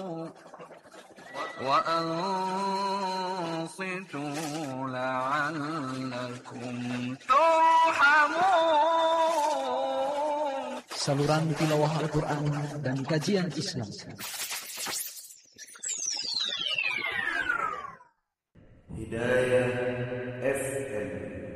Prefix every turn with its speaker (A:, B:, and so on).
A: وأنصتوا لعلكم ترحمون.
B: Saluran tilawah Al-Quran dan kajian Islam.
C: Hidayah FM.